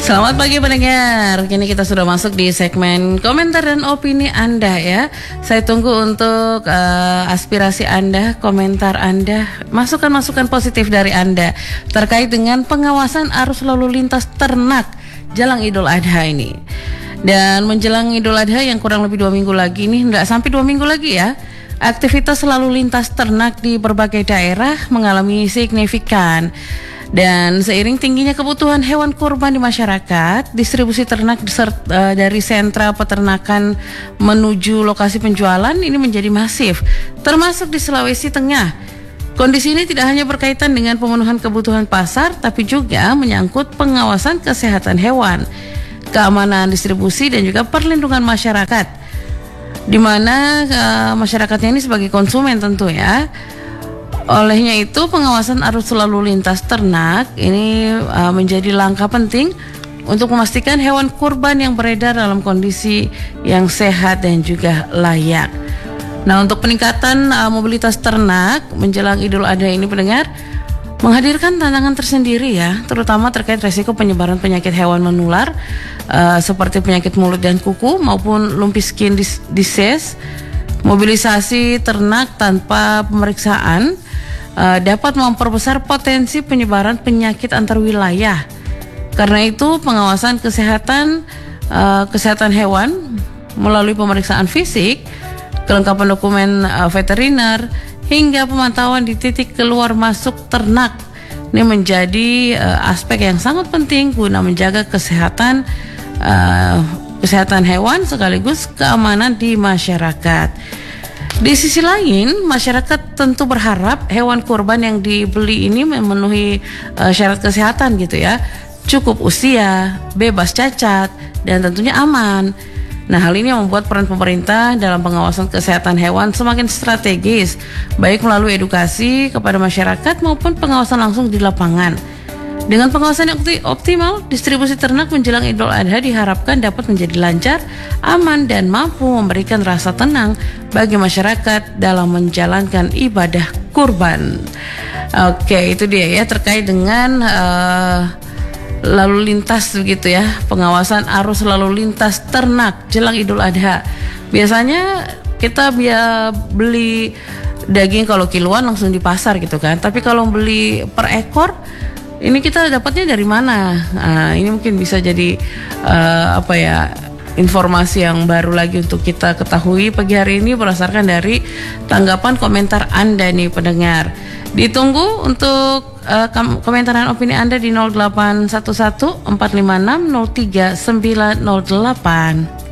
Selamat pagi pendengar. Kini kita sudah masuk di segmen komentar dan opini Anda ya. Saya tunggu untuk aspirasi Anda, komentar Anda, masukan-masukan positif dari Anda terkait dengan pengawasan arus lalu lintas ternak jelang Idul Adha ini. Dan menjelang Idul Adha yang kurang lebih 2 minggu lagi nih, nggak sampai 2 minggu lagi ya. Aktivitas lalu lintas ternak di berbagai daerah mengalami signifikan. Dan seiring tingginya kebutuhan hewan kurban di masyarakat, distribusi ternak dari sentra peternakan menuju lokasi penjualan ini menjadi masif, termasuk di Sulawesi Tengah. Kondisi ini tidak hanya berkaitan dengan pemenuhan kebutuhan pasar, tapi juga menyangkut pengawasan kesehatan hewan, keamanan distribusi, dan juga perlindungan masyarakat, di mana masyarakatnya ini sebagai konsumen tentu ya. Olehnya itu pengawasan arus lalu lintas ternak ini menjadi langkah penting untuk memastikan hewan kurban yang beredar dalam kondisi yang sehat dan juga layak. Nah, untuk peningkatan mobilitas ternak menjelang Idul Adha ini pendengar menghadirkan tantangan tersendiri ya, terutama terkait resiko penyebaran penyakit hewan menular seperti penyakit mulut dan kuku maupun lumpy skin disease. Mobilisasi ternak tanpa pemeriksaan dapat memperbesar potensi penyebaran penyakit antar wilayah. Karena itu pengawasan kesehatan hewan melalui pemeriksaan fisik, kelengkapan dokumen veteriner, hingga pemantauan di titik keluar masuk ternak ini menjadi aspek yang sangat penting guna menjaga kesehatan hewan sekaligus keamanan di masyarakat. Di sisi lain, masyarakat tentu berharap hewan kurban yang dibeli ini memenuhi syarat kesehatan gitu ya, cukup usia, bebas cacat, dan tentunya aman. Nah, hal ini yang membuat peran pemerintah dalam pengawasan kesehatan hewan semakin strategis, baik melalui edukasi kepada masyarakat maupun pengawasan langsung di lapangan. Dengan pengawasan yang optimal, distribusi ternak menjelang Idul Adha diharapkan dapat menjadi lancar, aman, dan mampu memberikan rasa tenang bagi masyarakat dalam menjalankan ibadah kurban. Oke, itu dia ya terkait dengan lalu lintas begitu ya, pengawasan arus lalu lintas ternak jelang Idul Adha. Biasanya kita beli daging kalau kiloan langsung di pasar gitu kan, tapi kalau beli per ekor ini kita dapatnya dari mana? Nah, ini mungkin bisa jadi informasi yang baru lagi untuk kita ketahui pagi hari ini berdasarkan dari tanggapan komentar Anda nih pendengar. Ditunggu untuk komentar dan opini Anda di 0811 456 03908.